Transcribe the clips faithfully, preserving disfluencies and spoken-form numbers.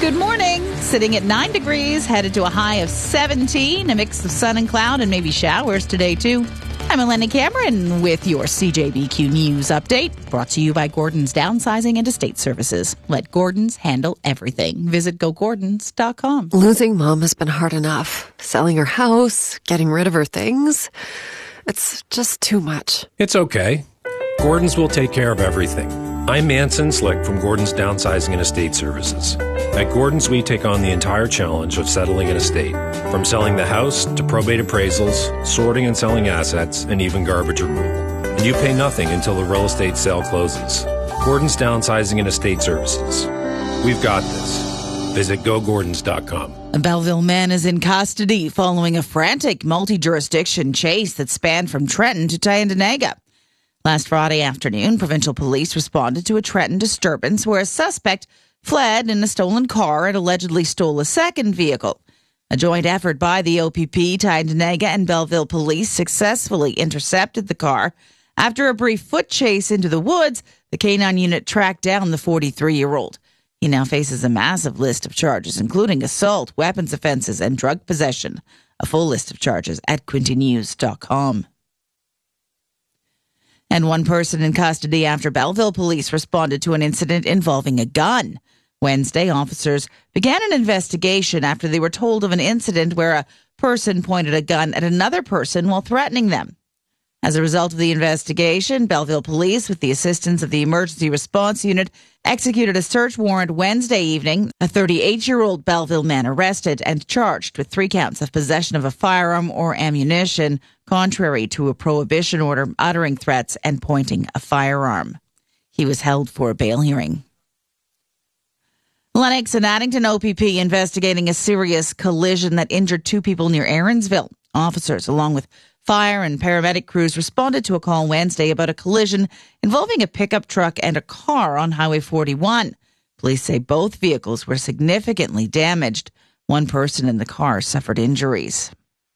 Good morning. Sitting at nine degrees, headed to a high of seventeen, a mix of sun and cloud and maybe showers today, too. I'm Eleni Cameron with your C J B Q News update, brought to you by Gordon's Downsizing and Estate Services. Let Gordon's handle everything. Visit go gordons dot com. Losing mom has been hard enough. Selling her house, getting rid of her things. It's just too much. It's okay. Gordon's will take care of everything. I'm Manson Slick from Gordon's Downsizing and Estate Services. At Gordon's, we take on the entire challenge of settling an estate, from selling the house to probate appraisals, sorting and selling assets, and even garbage removal. And you pay nothing until the real estate sale closes. Gordon's Downsizing and Estate Services. We've got this. Visit go gordons dot com. A Belleville man is in custody following a frantic multi-jurisdiction chase that spanned from Trenton to Tyendinaga. Last Friday afternoon, provincial police responded to a Trenton disturbance where a suspect fled in a stolen car and allegedly stole a second vehicle. A joint effort by the O P P, Tyendinaga, and Belleville police successfully intercepted the car. After a brief foot chase into the woods, the K nine unit tracked down the forty-three-year-old. He now faces a massive list of charges, including assault, weapons offenses, and drug possession. A full list of charges at quinte news dot com. And one person in custody after Belleville police responded to an incident involving a gun. Wednesday, officers began an investigation after they were told of an incident where a person pointed a gun at another person while threatening them. As a result of the investigation, Belleville police, with the assistance of the Emergency Response Unit, executed a search warrant Wednesday evening. A thirty-eight-year-old Belleville man arrested and charged with three counts of possession of a firearm or ammunition, contrary to a prohibition order, uttering threats and pointing a firearm. He was held for a bail hearing. Lennox and Addington O P P investigating a serious collision that injured two people near Aaronsville. Officers, along with fire and paramedic crews, responded to a call Wednesday about a collision involving a pickup truck and a car on Highway forty-one. Police say both vehicles were significantly damaged. One person in the car suffered injuries.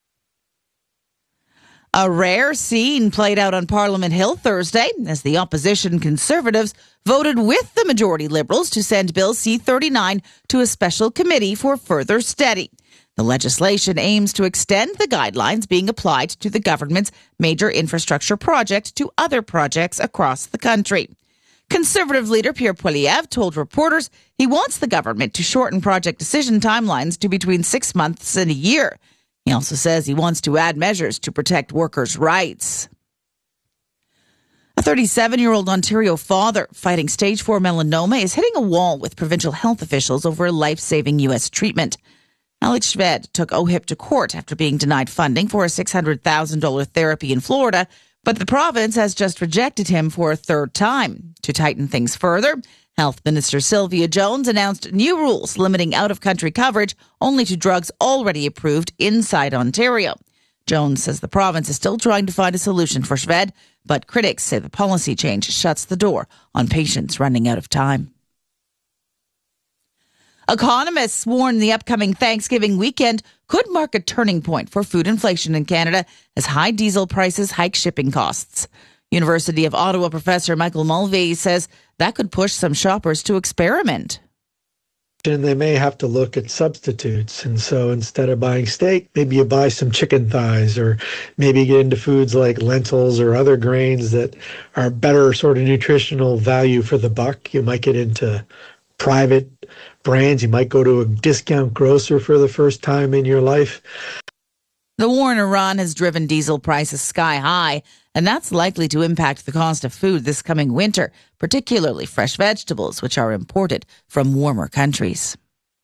A rare scene played out on Parliament Hill Thursday as the opposition Conservatives voted with the majority Liberals to send Bill C thirty-nine to a special committee for further study. The legislation aims to extend the guidelines being applied to the government's major infrastructure project to other projects across the country. Conservative leader Pierre Poilievre told reporters he wants the government to shorten project decision timelines to between six months and a year. He also says he wants to add measures to protect workers' rights. A thirty-seven-year-old Ontario father fighting stage four melanoma is hitting a wall with provincial health officials over a life-saving U S treatment. Alex Shved took O H I P to court after being denied funding for a six hundred thousand dollars therapy in Florida, but the province has just rejected him for a third time. To tighten things further, Health Minister Sylvia Jones announced new rules limiting out-of-country coverage only to drugs already approved inside Ontario. Jones says the province is still trying to find a solution for Shved, but critics say the policy change shuts the door on patients running out of time. Economists warn the upcoming Thanksgiving weekend could mark a turning point for food inflation in Canada as high diesel prices hike shipping costs. University of Ottawa professor Michael Mulvey says that could push some shoppers to experiment. And they may have to look at substitutes. And so instead of buying steak, maybe you buy some chicken thighs, or maybe get into foods like lentils or other grains that are better sort of nutritional value for the buck. You might get into private brands. You might go to a discount grocer for the first time in your life. The war in Iran has driven diesel prices sky high, and that's likely to impact the cost of food this coming winter, particularly fresh vegetables, which are imported from warmer countries.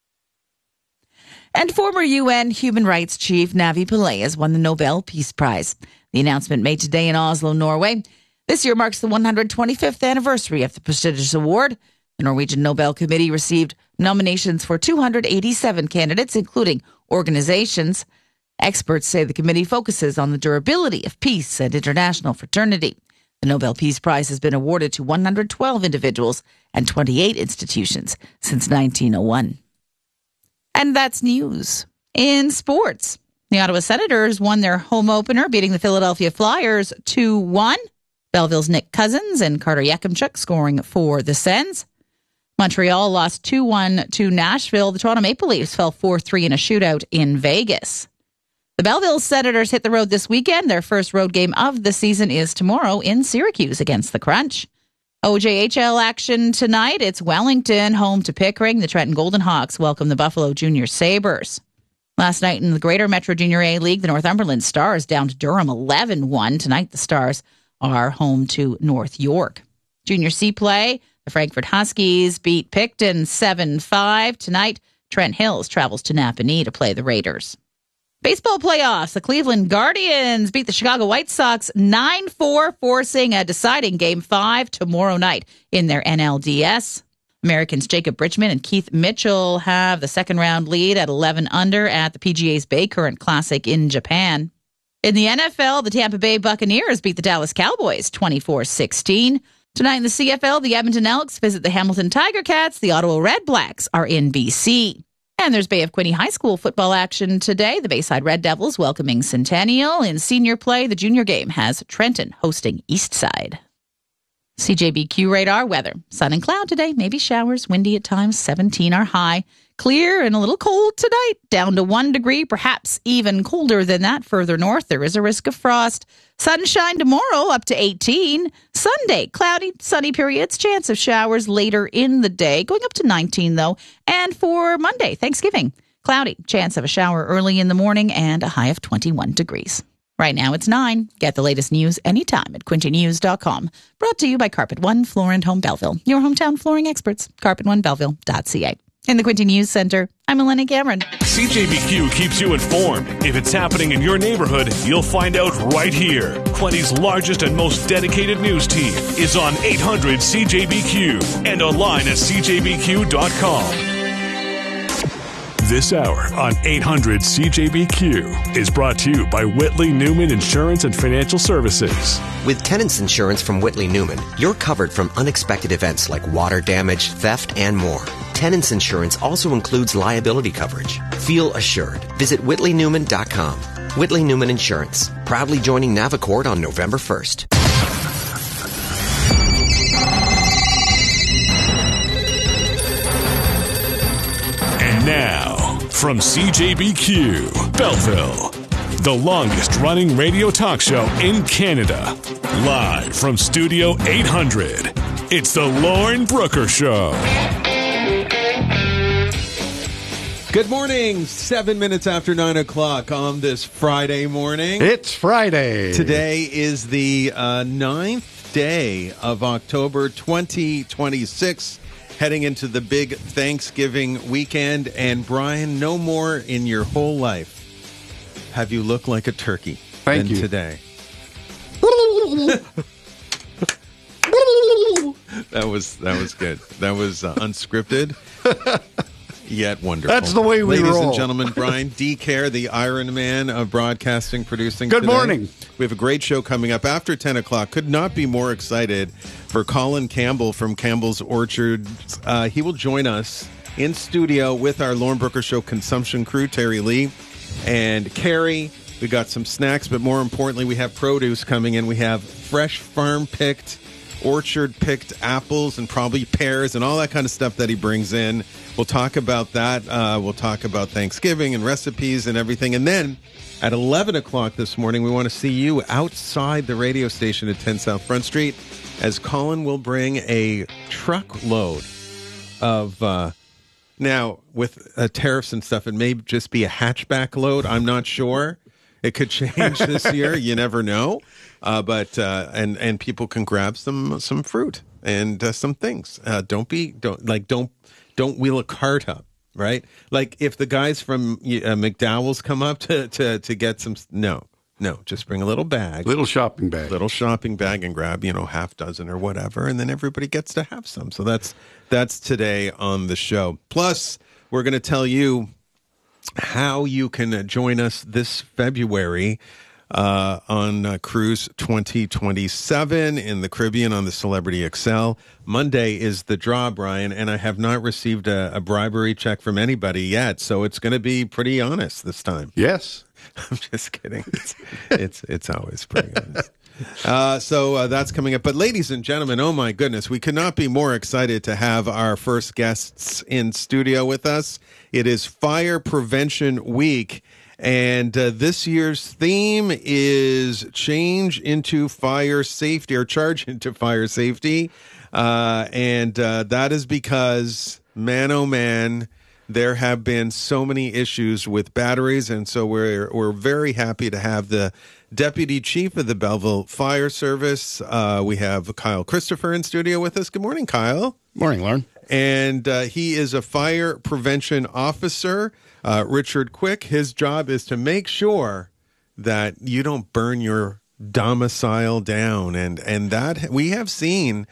And former U N Human Rights Chief Navi Pillay has won the Nobel Peace Prize. The announcement made today in Oslo, Norway. This year marks the one hundred twenty-fifth anniversary of the prestigious award. The Norwegian Nobel Committee received nominations for two hundred eighty-seven candidates, including organizations. Experts say the committee focuses on the durability of peace and international fraternity. The Nobel Peace Prize has been awarded to one hundred twelve individuals and twenty-eight institutions since nineteen oh one. And that's news. In sports, the Ottawa Senators won their home opener, beating the Philadelphia Flyers two one. Belleville's Nick Cousins and Carter Yakimchuk scoring for the Sens. Montreal lost two one to Nashville. The Toronto Maple Leafs fell four three in a shootout in Vegas. The Belleville Senators hit the road this weekend. Their first road game of the season is tomorrow in Syracuse against the Crunch. O J H L action tonight. It's Wellington home to Pickering. The Trenton Golden Hawks welcome the Buffalo Junior Sabres. Last night in the Greater Metro Junior A League, the Northumberland Stars down to Durham eleven one. Tonight the Stars are home to North York. Junior C play. The Frankfurt Huskies beat Picton seven five. Tonight, Trent Hills travels to Napanee to play the Raiders. Baseball playoffs. The Cleveland Guardians beat the Chicago White Sox nine four, forcing a deciding Game five tomorrow night in their N L D S. Americans Jacob Bridgman and Keith Mitchell have the second-round lead at eleven under at the P G A's Bay Current Classic in Japan. In the N F L, the Tampa Bay Buccaneers beat the Dallas Cowboys twenty-four sixteen. Tonight in the C F L, the Edmonton Elks visit the Hamilton Tiger Cats. The Ottawa Red Blacks are in B C. And there's Bay of Quinte High School football action today. The Bayside Red Devils welcoming Centennial. In senior play, the junior game has Trenton hosting Eastside. C J B Q radar weather. Sun and cloud today. Maybe showers. Windy at times. seventeen are high. Clear and a little cold tonight. Down to one degree. Perhaps even colder than that further north. There is a risk of frost. Sunshine tomorrow up to eighteen. Sunday, cloudy, sunny periods. Chance of showers later in the day. Going up to nineteen, though. And for Monday, Thanksgiving, cloudy. Chance of a shower early in the morning and a high of twenty-one degrees. Right now it's nine. Get the latest news anytime at quinte news dot com. Brought to you by Carpet One Floor and Home Belleville. Your hometown flooring experts. carpet one belleville dot c a. In the Quinte News Center, I'm Eleni Cameron. C J B Q keeps you informed. If it's happening in your neighborhood, you'll find out right here. Quinte's largest and most dedicated news team is on eight hundred C J B Q and online at c j b q dot com. This hour on eight hundred C J B Q is brought to you by Whitley Newman Insurance and Financial Services. With Tenants Insurance from Whitley Newman, you're covered from unexpected events like water damage, theft, and more. Tenants Insurance also includes liability coverage. Feel assured. Visit whitley newman dot com. Whitley Newman Insurance, proudly joining Navicord on November first. And now, from C J B Q, Belleville, the longest running radio talk show in Canada. Live from Studio eight hundred, it's the Lauren Brooker Show. Good morning. Seven minutes after nine o'clock on this Friday morning. It's Friday. Today is the uh, ninth day of October twenty twenty-six, heading into the big Thanksgiving weekend. And Brian, no more in your whole life have you looked like a turkey Thank than you. today. That was that was good. That was uh, unscripted. Yet wonderful. That's the way we Ladies roll. and gentlemen, Brian D. Care, the Iron Man of broadcasting, producing Good today. morning. We have a great show coming up after ten o'clock. Could not be more excited for Colin Campbell from Campbell's Orchard. Uh, he will join us in studio with our Lauren Brooker Show consumption crew, Terry Lee and Carrie. We got some snacks, but more importantly, we have produce coming in. We have fresh farm-picked, orchard-picked apples and probably pears and all that kind of stuff that he brings in. We'll talk about that. Uh, we'll talk about Thanksgiving and recipes and everything. And then at eleven o'clock this morning, we want to see you outside the radio station at ten South Front Street as Colin will bring a truckload of, uh, now with uh, tariffs and stuff, it may just be a hatchback load. I'm not sure. It could change this year. You never know. Uh, but uh, and and people can grab some some fruit and uh, some things. Uh, don't be don't like don't don't wheel a cart up, right? Like if the guys from uh, McDowell's come up to, to to get some, no, no, just bring a little bag, Little shopping bag. little shopping bag, and grab you know half dozen or whatever, and then everybody gets to have some. So that's that's today on the show. Plus, we're going to tell you how you can uh, join us this February. Uh, on uh, Cruise twenty twenty-seven in the Caribbean on the Celebrity Excel. Monday is the draw, Brian, and I have not received a, a bribery check from anybody yet, so it's going to be pretty honest this time. Yes. I'm just kidding. It's it's, it's always pretty honest. Uh, so uh, that's coming up. But ladies and gentlemen, oh my goodness, we could not be more excited to have our first guests in studio with us. It is Fire Prevention Week. And uh, this year's theme is change into fire safety, or charge into fire safety. Uh, and uh, that is because, man, oh man, there have been so many issues with batteries. And so we're, we're very happy to have the Deputy Chief of the Belleville Fire Service. Uh, we have Kyle Christopher in studio with us. Good morning, Kyle. Morning, Lauren. And uh, he is a fire prevention officer. Uh, Richard Quick, his job is to make sure that you don't burn your domicile down. And, and that we have seen,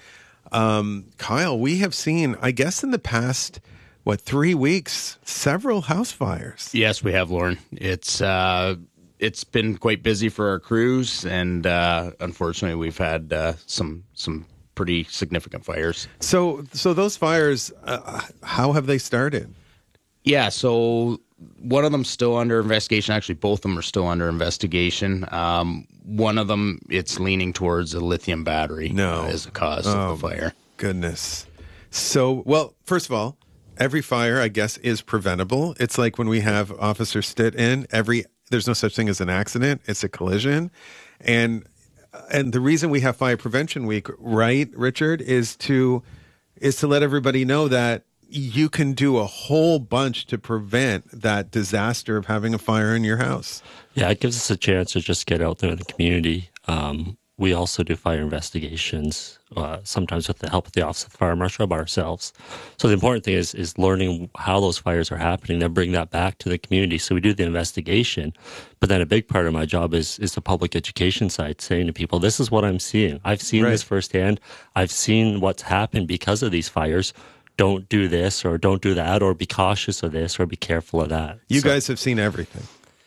um, Kyle, we have seen, I guess in the past, what, three weeks, several house fires. Yes, we have, Lauren. It's uh, it's been quite busy for our crews, and uh, unfortunately, we've had uh, some some pretty significant fires. So, so those fires, uh, how have they started? Yeah, so one of them's still under investigation. Actually, both of them are still under investigation. Um, one of them, it's leaning towards a lithium battery no. uh, as a cause oh, of the fire. Goodness. So, well, first of all, every fire, I guess, is preventable. It's like when we have Officer Stitt in, every there's no such thing as an accident. It's a collision. And and the reason we have Fire Prevention Week, right, Richard, is to is to let everybody know that you can do a whole bunch to prevent that disaster of having a fire in your house. Yeah, it gives us a chance to just get out there in the community. Um, we also do fire investigations, uh, sometimes with the help of the Office of the Fire Marshal, by ourselves. So the important thing is is learning how those fires are happening, then bring that back to the community. So we do the investigation, but then a big part of my job is is the public education side, saying to people, this is what I'm seeing. I've seen right. this firsthand. I've seen what's happened because of these fires. Don't do this, or don't do that, or be cautious of this, or be careful of that. You so, guys have seen everything.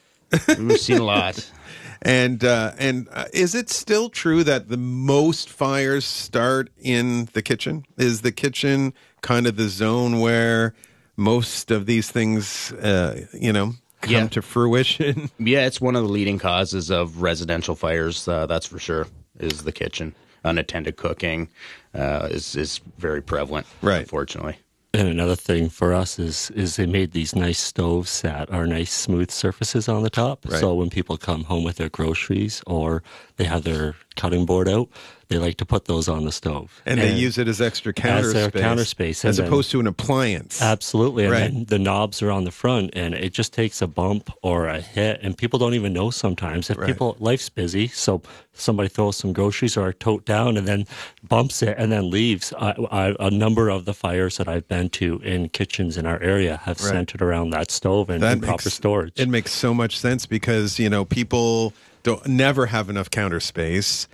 We've seen a lot. And uh, and uh, is it still true that the most fires start in the kitchen? Is the kitchen kind of the zone where most of these things, uh, you know, come yeah. to fruition? Yeah, it's one of the leading causes of residential fires. Uh, that's for sure. Is the kitchen. Unattended cooking uh, is is very prevalent, right. unfortunately. And another thing for us is is they made these nice stoves that are nice smooth surfaces on the top. Right. So when people come home with their groceries or they have their cutting board out, they like to put those on the stove. And, and they use it as extra counter as their space. counter space. As then, opposed to an appliance. Absolutely. And right. then the knobs are on the front, and it just takes a bump or a hit, and people don't even know sometimes. If right. people, life's busy, so somebody throws some groceries or a tote down and then bumps it and then leaves. I, I, a number of the fires that I've been to in kitchens in our area have right. centered around that stove and, that and makes, proper storage. It makes so much sense because, you know, people don't never have enough counter space.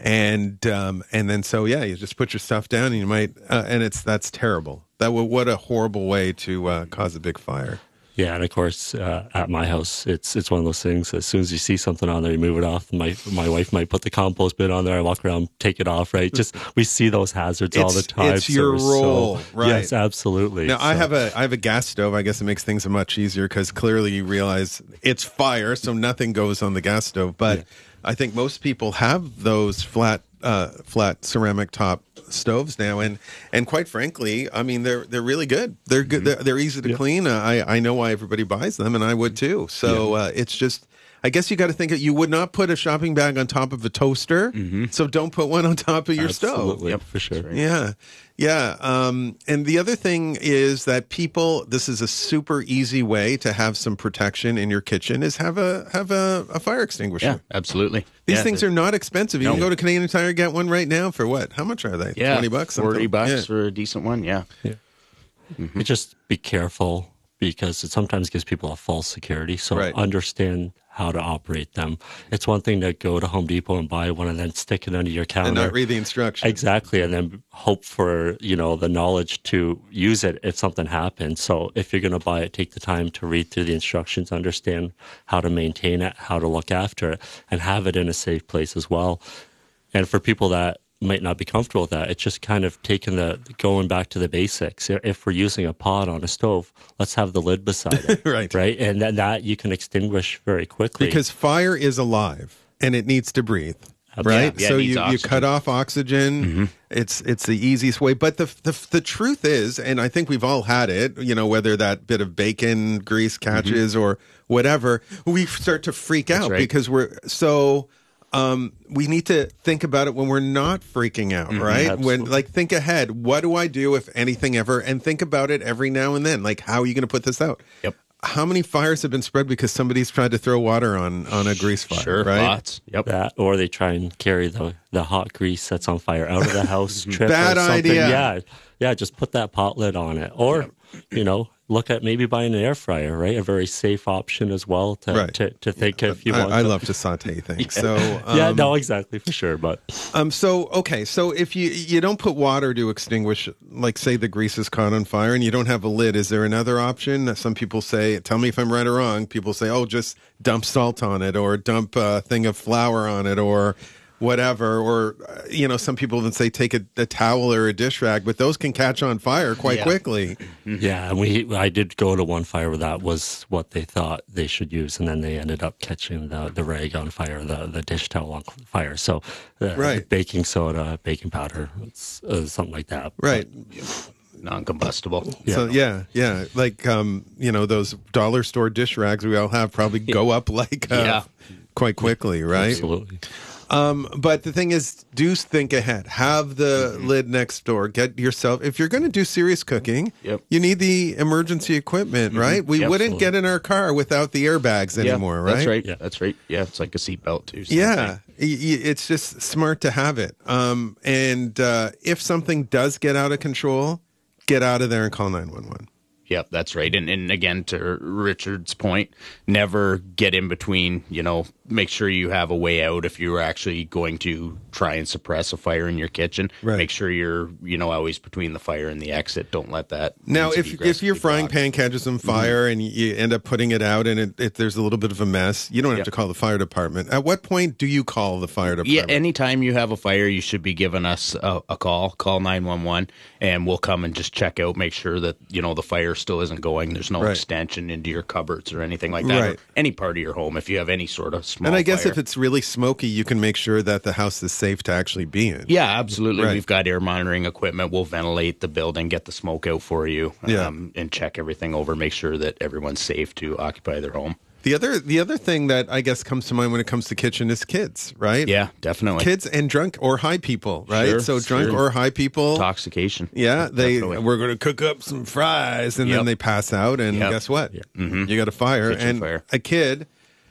And um, and then so yeah, you just put your stuff down, and you might, uh, and it's that's terrible. That w- what a horrible way to uh, cause a big fire. Yeah, and of course, uh, at my house, it's it's one of those things. As soon as you see something on there, you move it off. My my wife might put the compost bin on there. I walk around, take it off. Right, just we see those hazards it's, all the time. It's your so role, so, right? Yes, absolutely. Now so. I have a I have a gas stove. I guess it makes things much easier because clearly you realize it's fire, so nothing goes on the gas stove. But yeah. I think most people have those flat. Uh, flat ceramic top stoves now, and and quite frankly, I mean they're they're really good. They're good. Mm-hmm. They're, they're easy to yeah. clean. Uh, I I know why everybody buys them, and I would too. So yeah. uh, it's just. I guess you got to think that you would not put a shopping bag on top of a toaster, mm-hmm. so don't put one on top of your Absolutely. stove. Yep, for sure. Right. Yeah, yeah. Um, and the other thing is that people, this is a super easy way to have some protection in your kitchen. Is have a have a, a fire extinguisher. Yeah, absolutely. These yeah, things are not expensive. You no. can go to Canadian Tire, get one right now for what? How much are they? Yeah, twenty bucks, forty something? bucks yeah. for a decent one. Yeah. Yeah. Mm-hmm. Just be careful because it sometimes gives people a false security. So right. understand how to operate them. It's one thing to go to Home Depot and buy one and then stick it under your counter. And not read the instructions. Exactly. And then hope for, you know, the knowledge to use it if something happens. So if you're going to buy it, take the time to read through the instructions, understand how to maintain it, how to look after it, and have it in a safe place as well. And for people that might not be comfortable with that, it's just kind of taking the, going back to the basics. If we're using a pot on a stove, let's have the lid beside it. right. Right. And then that you can extinguish very quickly. Because fire is alive and it needs to breathe. right? Yeah, so it needs you, you oxygen. cut off oxygen. Mm-hmm. It's it's the easiest way. But the, the the truth is, and I think we've all had it, you know, whether that bit of bacon grease catches mm-hmm. or whatever, we start to freak That's out right. because we're so. Um, we need to think about it when we're not freaking out, Mm-hmm, right? absolutely. When like think ahead. What do I do if anything ever? And think about it every now and then. Like, how are you going to put this out? Yep. How many fires have been spread because somebody's tried to throw water on on a grease fire? Sure, right? lots. Yep. That, or they try and carry the, the hot grease that's on fire out of the house. Trip Bad or something. idea. Yeah, yeah. Just put that pot lid on it, or Yep. you know, look at maybe buying an air fryer. Right, a very safe option as well to Right. to, to think if you I, want. I to. love to saute things. So um, yeah, no, exactly for sure. But Um. So okay. So if you you don't put water to extinguish, like say the grease is caught on fire, and you don't have a lid, is there another option? Some people say, tell me if I'm right or wrong. People say, oh, just dump salt on it, or dump a thing of flour on it, or whatever. Or uh, you know, some people even say take a, a towel or a dish rag, but those can catch on fire quite Yeah. quickly. yeah, and we I did go to one fire where that was what they thought they should use, and then they ended up catching the, the rag on fire, the the dish towel on fire. So, uh, Right. baking soda, baking powder, it's, uh, something like that. Right. Non-combustible. Yeah. So yeah, yeah, like um, you know, those dollar store dish rags we all have probably go up like uh, Yeah. quite quickly, right? Absolutely. Um, but the thing is, do think ahead. Have the Mm-hmm. lid next door. Get yourself, if you're going to do serious cooking, Yep. you need the emergency equipment, right? We Yep. wouldn't get in our car without the airbags Yeah, anymore, right? That's right. Yeah. That's right. Yeah, it's like a seatbelt too. same Yeah, thing. Y- y- it's just smart to have it. Um, and uh, if something does get out of control, get out of there and call nine one one. Yep, that's right. And and again, to Richard's point, never get in between. You know, make sure you have a way out if you're actually going to try and suppress a fire in your kitchen. Right. Make sure you're, you know, always between the fire and the exit. Don't let that. Now, means if be if aggressively your frying blocked. pan catches on fire and you end up putting it out and it, it, there's a little bit of a mess, you don't have Yep. to call the fire department. At what point do you call the fire department? Yeah, anytime you have a fire, you should be giving us a, a call. Call nine one one, and we'll come and just check out, make sure that, you know, the fire still isn't going. There's no Right. extension into your cupboards or anything like that. Right. Or any part of your home, if you have any sort of small And I guess fire. if it's really smoky, you can make sure that the house is safe to actually be in. Yeah, absolutely. Right. We've got air monitoring equipment. We'll ventilate the building, get the smoke out for you, Yeah. um, and check everything over, make sure that everyone's safe to occupy their home. The other the other thing that I guess comes to mind when it comes to kitchen is kids, right? Yeah, definitely. Kids and drunk or high people, right? Sure, so drunk sure. or high people. Intoxication. Yeah, they Definitely. we're going to cook up some fries, and then Yep. they pass out, and Yep. guess what? Mhm. You got a fire, Kitchen and fire. a kid.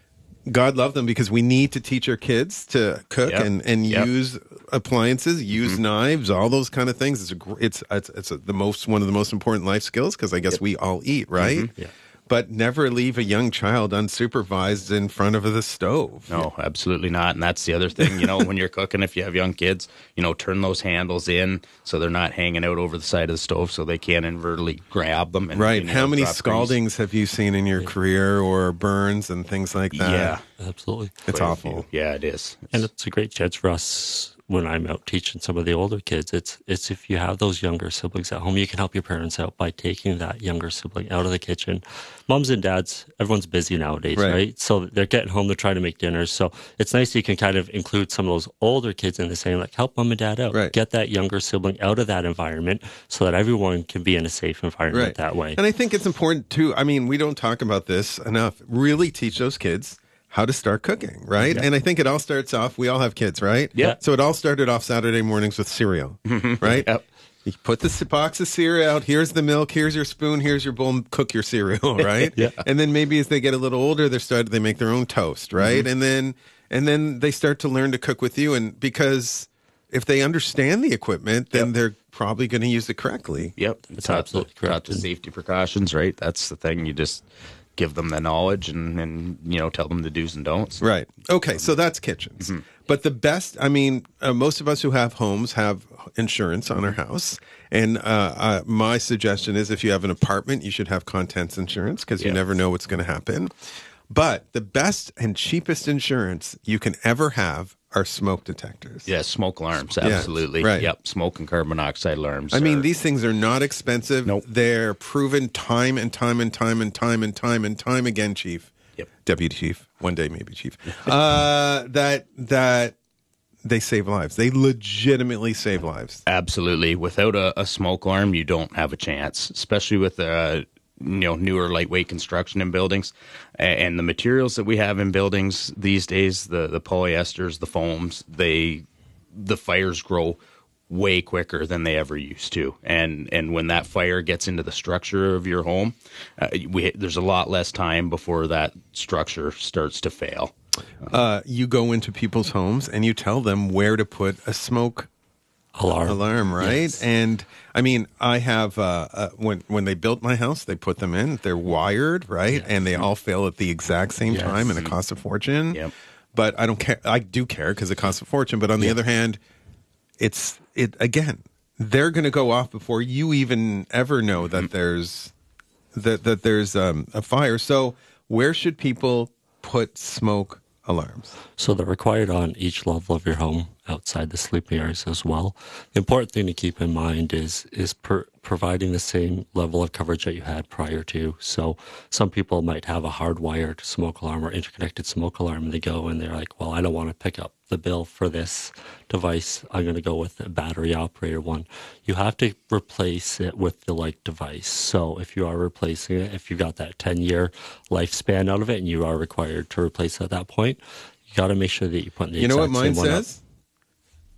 God love them because we need to teach our kids to cook Yep. and, and Yep. use appliances, use knives, all those kind of things. It's a, gr- it's it's, it's a, the most one of the most important life skills because I guess we all eat, right? Yeah. But never leave a young child unsupervised in front of the stove. No, absolutely not. And that's the other thing, you know, when you're cooking, if you have young kids, you know, turn those handles in so they're not hanging out over the side of the stove so they can't inadvertently grab them. And, Right. you know, How many drop grease. scaldings have you seen in your career or burns and things like that? Yeah. Absolutely. It's Quite a awful. few. Yeah, it is. And it's a great chance for us when I'm out teaching some of the older kids. It's it's if you have those younger siblings at home, you can help your parents out by taking that younger sibling out of the kitchen. Moms and dads, everyone's busy nowadays, Right. right? So they're getting home, they're trying to make dinners. So it's nice you can kind of include some of those older kids in the same, like help mom and dad out. Right. Get that younger sibling out of that environment so that everyone can be in a safe environment Right. that way. And I think it's important too. I mean, we don't talk about this enough. Really teach those kids how to start cooking, right? And I think it all starts off, we all have kids, right? Yeah. So it all started off Saturday mornings with cereal, right? Yep. You put the s- box of cereal out, here's the milk, here's your spoon, here's your bowl, cook your cereal, right? Yeah. And then maybe as they get a little older, they start they make their own toast, right? And then and then they start to learn to cook with you, and because if they understand the equipment, then Yep. they're probably going to use it correctly. Yep. That's Taught absolutely the, taught correct. the safety precautions, right? That's the thing. You just give them the knowledge and, and you know, tell them the do's and don'ts. Right. Okay. So that's kitchens. But the best, I mean, uh, most of us who have homes have insurance on our house. And uh, uh, my suggestion is if you have an apartment, you should have contents insurance because you Yeah. never know what's going to happen. But the best and cheapest insurance you can ever have are smoke detectors. Yeah, smoke alarms, Yeah, absolutely. right. Yep, smoke and carbon monoxide alarms. I mean, are- these things are not expensive. Nope. They're proven time and time and time and time and time and time again, Chief. Yep. Deputy Chief. One day, maybe Chief. uh, that that they save lives. They legitimately save lives. Absolutely. Without a, a smoke alarm, you don't have a chance, especially with uh, you know, newer lightweight construction in buildings. And the materials that we have in buildings these days, the, the polyesters, the foams, they the fires grow way quicker than they ever used to. And and when that fire gets into the structure of your home, uh, we, there's a lot less time before that structure starts to fail. Uh, you go into people's homes and you tell them where to put a smoke alarm, alarm right? Yes. And I mean, I have, uh, uh, when, when they built my house, they put them in, they're wired, right? Yes. And they all fail at the exact same yes. time and it costs a fortune. Yep. But I don't care. I do care because it costs a fortune. But on the yeah. other hand, it's, it again, they're going to go off before you even ever know that mm-hmm. there's, that, that there's um, a fire. So where should people put smoke alarms? So they're required on each level of your home outside the sleeping areas as well. The important thing to keep in mind is is per, providing the same level of coverage that you had prior to. So some people might have a hardwired smoke alarm or interconnected smoke alarm, and they go and they're like, well, I don't want to pick up the bill for this device. I'm going to go with a battery operated one. You have to replace it with the like device. So if you are replacing it, if you got that ten year lifespan out of it and you are required to replace it at that point, you got to make sure that you put the You know what exact mine same one says? up.